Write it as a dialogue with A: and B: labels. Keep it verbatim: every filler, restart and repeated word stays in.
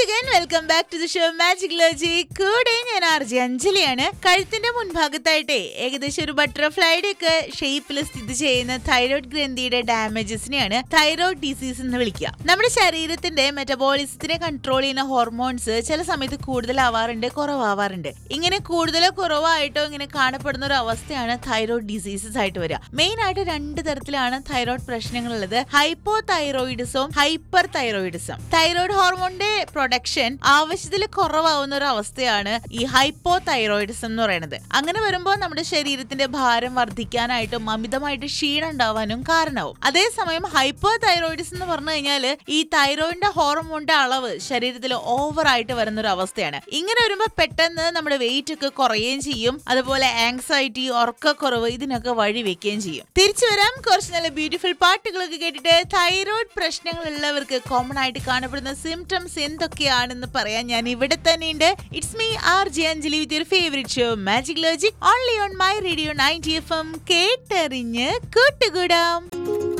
A: again, welcome back to the show Magic Logic. കൂടെ ഞാൻ RJ അഞ്ജലിയാണ്. കഴുത്തിന്റെ മുൻഭാഗത്തായിട്ടേ ഏകദേശം ഒരു ബട്ടർഫ്ലൈയുടെ ഒക്കെ ഷേപ്പിൽ സ്ഥിതി ചെയ്യുന്ന തൈറോയ്ഡ് ഗ്രന്ഥിയുടെ ഡാമേജസിനെയാണ് തൈറോയ്ഡ് ഡിസീസ് എന്ന് വിളിക്കുക. നമ്മുടെ ശരീരത്തിന്റെ മെറ്റബോളിസത്തിനെ കൺട്രോൾ ചെയ്യുന്ന ഹോർമോൺസ് ചില സമയത്ത് കൂടുതലാവാറുണ്ട്, കുറവാവാറുണ്ട്. ഇങ്ങനെ കൂടുതലോ കുറവായിട്ടോ ഇങ്ങനെ കാണപ്പെടുന്ന ഒരു അവസ്ഥയാണ് തൈറോയ്ഡ് ഡിസീസസ് ആയിട്ട് വരിക. മെയിൻ ആയിട്ട് രണ്ട് തരത്തിലാണ് thyroid പ്രശ്നങ്ങളുള്ളത്: hypo തൈറോയിഡിസവും hyper thyroidism. Thyroid ഹോർമോണിന്റെ production ആവശ്യത്തിൽ കുറവാവുന്ന ഒരു അവസ്ഥയാണ് ഈ ഹൈപ്പോ തൈറോയിഡിസം എന്ന് പറയുന്നത്. അങ്ങനെ വരുമ്പോൾ നമ്മുടെ ശരീരത്തിന്റെ ഭാരം വർദ്ധിക്കാനായിട്ടും അമിതമായിട്ട് ക്ഷീണം ഉണ്ടാവാനും കാരണമാവും. അതേസമയം ഹൈപ്പോ തൈറോയിഡിസം എന്ന് പറഞ്ഞു കഴിഞ്ഞാൽ ഈ തൈറോയിഡിന്റെ ഹോർമോണിന്റെ അളവ് ശരീരത്തിൽ ഓവർ ആയിട്ട് വരുന്ന ഒരു അവസ്ഥയാണ്. ഇങ്ങനെ വരുമ്പോൾ പെട്ടെന്ന് നമ്മുടെ വെയിറ്റ് ഒക്കെ കുറയുകയും ചെയ്യും. അതുപോലെ ആങ്സൈറ്റി, ഉറക്കക്കുറവ് ഇതിനൊക്കെ വഴി വെക്കുകയും ചെയ്യും. തിരിച്ചു വരാം, കുറച്ച് നല്ല ബ്യൂട്ടിഫുൾ പാട്ടുകളൊക്കെ കേട്ടിട്ട്. തൈറോയ്ഡ് പ്രശ്നങ്ങളുള്ളവർക്ക് കോമൺ ആയിട്ട് കാണപ്പെടുന്ന സിംറ്റംസ് എന്തൊക്കെയാണെന്ന് പറയാൻ ഞാൻ ഇവിടെ തന്നെയുണ്ട്. It's me RJ Anjali with your favourite show magic logic only on my radio ninety F M. കേട്ടറിഞ്ഞ് കൂട്ടുകൂടാം.